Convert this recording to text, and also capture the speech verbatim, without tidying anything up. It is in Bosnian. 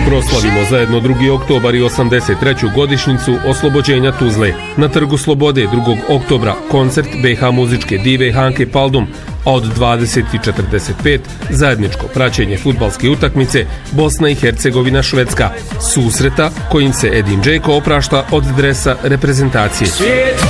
Proslavimo zajedno drugi oktobar i osamdeset treću godišnjicu oslobođenja Tuzle. Na Trgu Slobode drugog oktobra koncert be ha muzičke dive Hanke Paldum, a od dvadeset i četrdeset pet zajedničko praćenje fudbalske utakmice Bosna i Hercegovina Švedska, susreta kojim se Edin Džeko oprašta od dresa reprezentacije.